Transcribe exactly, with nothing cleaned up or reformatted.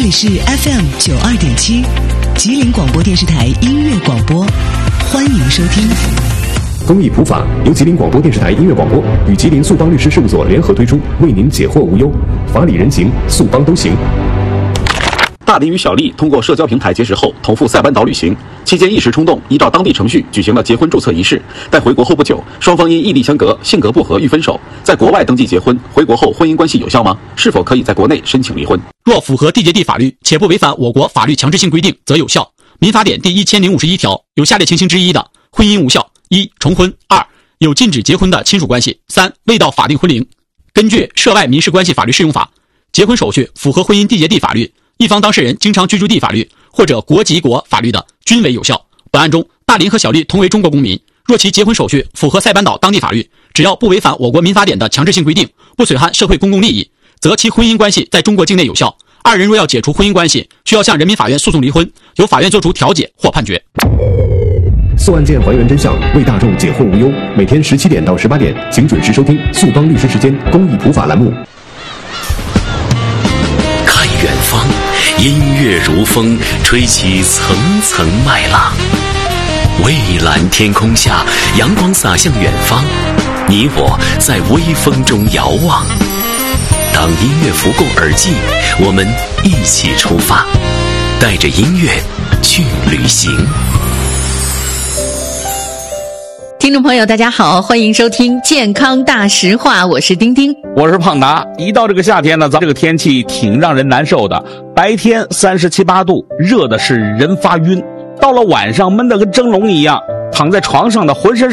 里是 F M 九二点七，吉林广播电视台音乐广播，欢迎收听。 公益普法由吉林广播电视台音乐广播与吉林速邦律师事务所联合推出，为您解惑无忧，法理人情，速邦都行。 大林与小丽通过社交平台结识后，同赴塞班岛旅行期间一时冲动，依照当地程序举行了结婚注册仪式。但回国后不久，双方因异地相隔、性格不合欲分手。在国外登记结婚，回国后婚姻关系有效吗？是否可以在国内申请离婚？ 若符合缔结地法律，且不违反我国法律强制性规定，则有效。民法典第一千零五十一条有下列情形之一的，婚姻无效：一、重婚；二、有禁止结婚的亲属关系；三、未到法定婚龄。根据《涉外民事关系法律适用法》，结婚手续符合婚姻缔结地法律，一方当事人经常居住地法律或者国籍国法律的，均为有效。本案中，大林和小丽同为中国公民，若其结婚手续符合塞班岛当地法律，只要不违反我国民法典的强制性规定，不损害社会公共利益，则其婚姻关系在中国境内有效。二人若要解除婚姻关系，需要向人民法院诉讼离婚，由法院作出调解或判决。 诉案件还原真相，为大众解惑无忧。每天十七点到十八点，请准时收听速邦律师时间公益普法栏目。 看远方，音乐如风，吹起层层麦浪。蔚蓝天空下，阳光洒向远方，你我在微风中遥望。当音乐拂过耳际，我们一起出发，带着音乐去旅行。 听众朋友大家好，欢迎收听健康大实话，我是丁丁， 我是胖达。一到这个夏天呢，咱这个天气挺让人难受的，白天三十七八度，热的是人发晕，到了晚上闷得跟蒸笼一样，躺在床上的浑身是